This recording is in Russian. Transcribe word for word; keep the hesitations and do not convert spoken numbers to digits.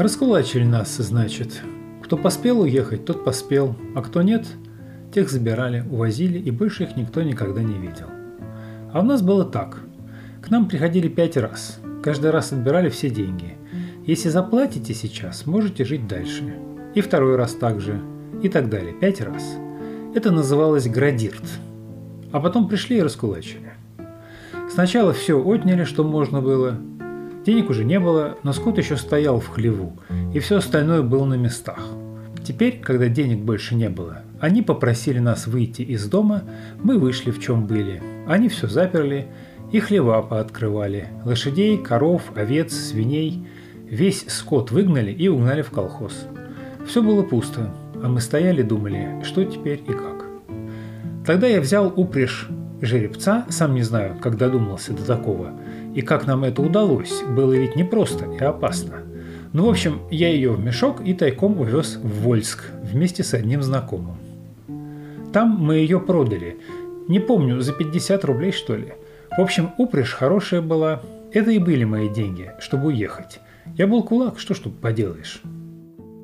Раскулачили нас, значит. Кто поспел уехать, тот поспел, а кто нет, тех забирали, увозили, и больше их никто никогда не видел. А у нас было так. К нам приходили пять раз. Каждый раз отбирали все деньги. Если заплатите сейчас, можете жить дальше. И второй раз так же. И так далее. Пять раз. Это называлось градирт. А потом пришли и раскулачили. Сначала все отняли, что можно было. Денег уже не было, но скот еще стоял в хлеву, и все остальное было на местах. Теперь, когда денег больше не было, они попросили нас выйти из дома, мы вышли в чем были. Они все заперли и хлева пооткрывали. Лошадей, коров, овец, свиней. Весь скот выгнали и угнали в колхоз. Все было пусто, а мы стояли и думали, что теперь и как. Тогда я взял упряжь жеребца, сам не знаю, как додумался до такого, и как нам это удалось, было ведь непросто и опасно. Ну, в общем, я ее в мешок и тайком увез в Вольск вместе с одним знакомым. Там мы ее продали, не помню, за пятьдесят рублей, что ли. В общем, упряжь хорошая была, это и были мои деньги, чтобы уехать. Я был кулак, что ж тут поделаешь.